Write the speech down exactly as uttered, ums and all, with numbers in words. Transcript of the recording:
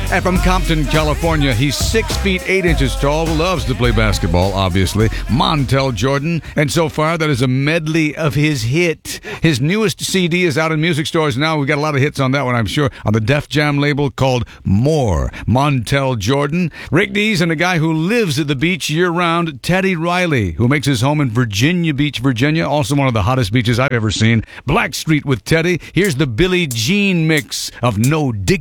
And from Compton, California, he's six feet eight inches tall, loves to play basketball, obviously, Montel Jordan. And so far, that is a medley of his hit. His newest C D is out in music stores now. We've got a lot of hits on that one, I'm sure, on the Def Jam label called More. Montel Jordan. Rick Dees and a guy who lives at the beach year-round, Teddy Riley, who makes his home in Virginia Beach, Virginia, also one of the hottest beaches I've ever seen. Blackstreet with Teddy. Here's the Billie Jean mix of No Dig.